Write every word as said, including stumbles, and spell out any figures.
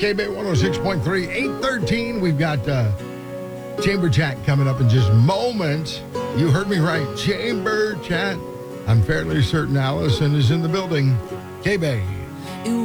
K-Bay one oh six point three, eight thirteen. We've got uh, Chamber Chat coming up in just moments. You heard me right. Chamber Chat. I'm fairly certain Allison is in the building. K-Bay.